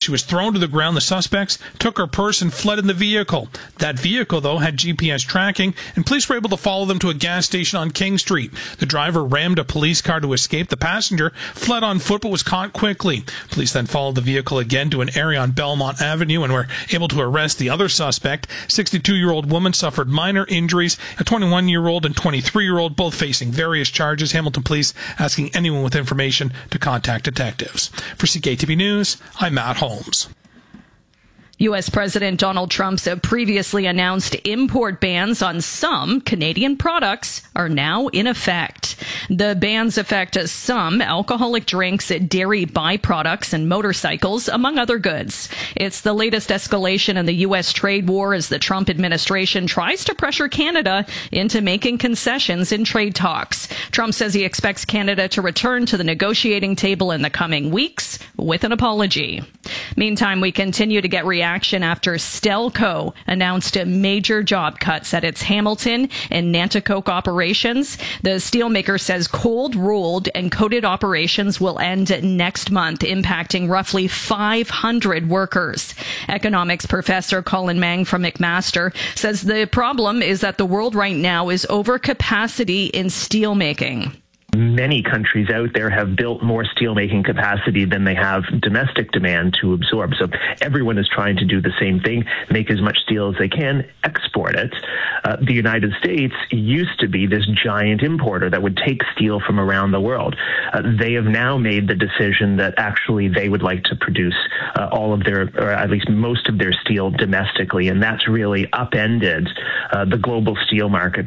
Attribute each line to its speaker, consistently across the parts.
Speaker 1: She was thrown to the ground. The suspects took her purse and fled in the vehicle. That vehicle, though, had GPS tracking, and police were able to follow them to a gas station on King Street. The driver rammed a police car to escape. The passenger fled on foot but was caught quickly. Police then followed the vehicle again to an area on Belmont Avenue and were able to arrest the other suspect. 62-year-old woman suffered minor injuries. A 21-year-old and 23-year-old both facing various charges. Hamilton Police asking anyone with information to contact detectives. For CKTB News, I'm Matt Holmes.
Speaker 2: U.S. President Donald Trump's previously announced import bans on some Canadian products are now in effect. The bans affect some alcoholic drinks, dairy byproducts, and motorcycles, among other goods. It's the latest escalation in the U.S. trade war as the Trump administration tries to pressure Canada into making concessions in trade talks. Trump says he expects Canada to return to the negotiating table in the coming weeks with an apology. Meantime, we continue to get reaction after Stelco announced major job cuts at its Hamilton and Nanticoke operations. The steelmaker says cold rolled and coated operations will end next month, impacting roughly 500 workers. Economics professor Colin Mang from McMaster says the problem is that the world right now is overcapacity in steelmaking.
Speaker 3: Many countries out there have built more steelmaking capacity than they have domestic demand to absorb. So everyone is trying to do the same thing, make as much steel as they can, export it. The United States used to be this giant importer that would take steel from around the world. They have now made the decision that actually they would like to produce all of their, or at least most of their steel domestically, and that's really upended the global steel market.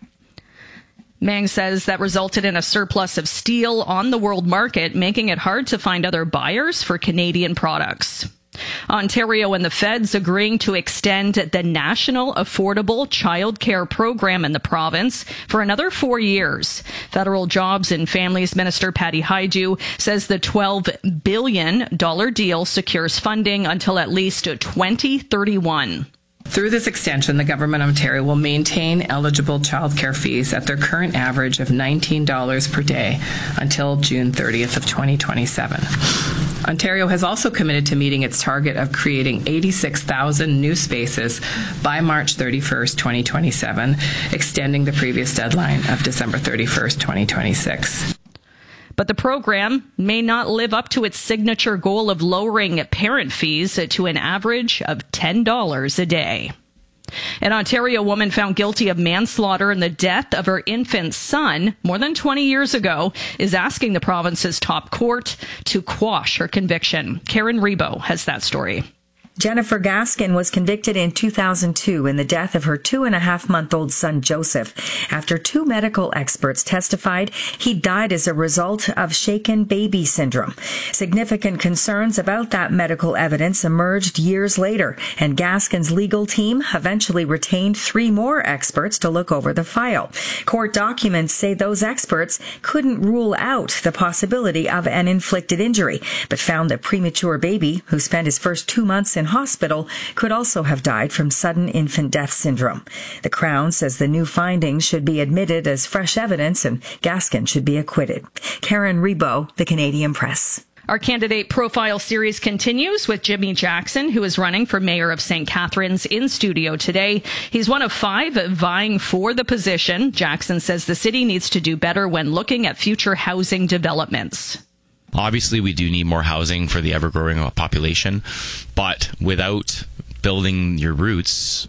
Speaker 2: Mang says that resulted in a surplus of steel on the world market, making it hard to find other buyers for Canadian products. Ontario and the feds agreeing to extend the National Affordable Child Care Program in the province for another 4 years. Federal Jobs and Families Minister Patty Hajdu says the $12 billion deal secures funding until at least 2031.
Speaker 4: Through this extension, the Government of Ontario will maintain eligible childcare fees at their current average of $19 per day until June 30th of 2027. Ontario has also committed to meeting its target of creating 86,000 new spaces by March 31st, 2027, extending the previous deadline of December 31st, 2026.
Speaker 2: But the program may not live up to its signature goal of lowering parent fees to an average of $10 a day. An Ontario woman found guilty of manslaughter in the death of her infant son more than 20 years ago is asking the province's top court to quash her conviction. Karen Rebo has that story.
Speaker 5: Jennifer Gaskin was convicted in 2002 in the death of her 2.5-month-old son, Joseph, after 2 medical experts testified he died as a result of shaken baby syndrome. Significant concerns about that medical evidence emerged years later, and Gaskin's legal team eventually retained 3 more experts to look over the file. Court documents say those experts couldn't rule out the possibility of an inflicted injury, but found the premature baby, who spent his first 2 months in hospital, could also have died from sudden infant death syndrome. The Crown says the new findings should be admitted as fresh evidence and Gaskin should be acquitted. Karen Rebo, The Canadian Press.
Speaker 2: Our candidate profile series continues with Jimmy Jackson, who is running for mayor of St. Catharines, in studio today. He's one of 5 vying for the position. Jackson says the city needs to do better when looking at future housing developments.
Speaker 6: Obviously, we do need more housing for the ever-growing population, but without building your roots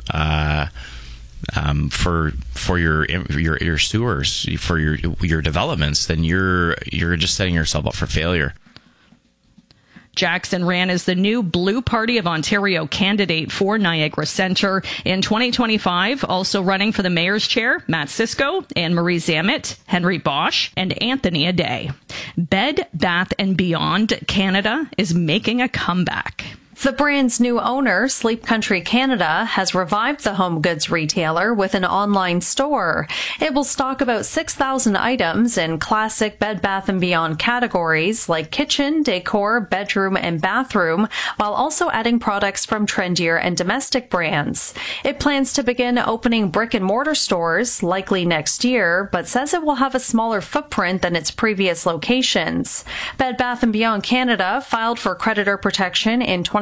Speaker 6: for your sewers, for your developments, then you're just setting yourself up for failure.
Speaker 2: Jackson ran as the new Blue Party of Ontario candidate for Niagara Centre in 2025. Also running for the mayor's chair, Matt Cisco, Anne-Marie Zammit, Henry Bosch, and Anthony Aday. Bed Bath & Beyond Canada is making a comeback.
Speaker 7: The brand's new owner, Sleep Country Canada, has revived the home goods retailer with an online store. It will stock about 6,000 items in classic Bed Bath & Beyond categories like kitchen, decor, bedroom, and bathroom, while also adding products from trendier and domestic brands. It plans to begin opening brick-and-mortar stores, likely next year, but says it will have a smaller footprint than its previous locations. Bed Bath & Beyond Canada filed for creditor protection in